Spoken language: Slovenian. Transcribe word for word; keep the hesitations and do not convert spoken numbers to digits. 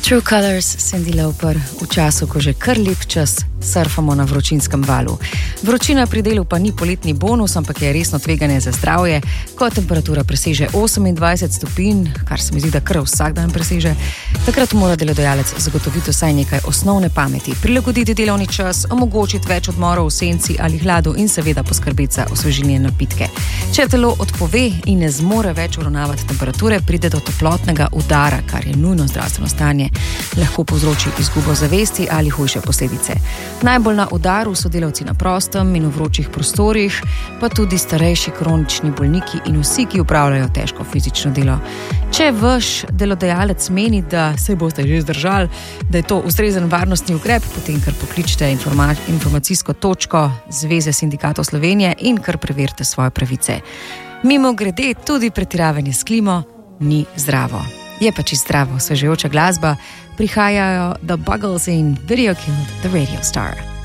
True Colors, Cyndi Lauper, v času, ko že kar lep čas surfamo na vročinskem valu. Vročina pri delu pa ni poletni bonus, ampak je resno tveganje za zdravje. Ko temperatura preseže osemindvajset stopinj, kar se mi zdi, da kar vsak dan preseže, takrat mora delodajalec zagotoviti vsaj nekaj osnovne pameti, prilagoditi delovni čas, omogočiti več odmorov v senci ali hladu in seveda poskrbeti za osvežilne napitke. Če telo odpove in ne zmore več uravnavati temperature, pride do toplotnega udara, kar je nujno zdravstveno stanje, lahko povzroči izgubo zavesti ali hujše posledice. Najbolj na udaru so delavci na prostem in v vročih prostorih, pa tudi starejši kronični bolniki in vsi, ki upravljajo težko fizično delo. Če vaš delodajalec meni, da se boste že zdržali, da je to ustrezen varnostni ukrep, potem kar pokličite informa- informacijsko točko Zveze sindikatov Slovenije in kar preverite svoje pravice. Mimo grede, tudi pretiravanje s klimo ni zdravo. Je pa čisto zdravo, osvežujoča glasba, prihajajo The Buggles in Video Killed the Radio Star.